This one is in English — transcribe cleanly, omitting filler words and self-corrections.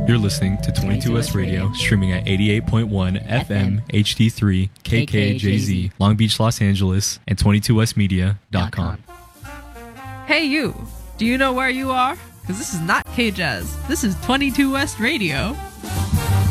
You're listening to 22S Radio, streaming at 88.1 FM HD3 KKJZ, Long Beach, Los Angeles, and 22smedia.com. Hey you, do you know where you are? Because this is not K-Jazz. This is 22 West Radio.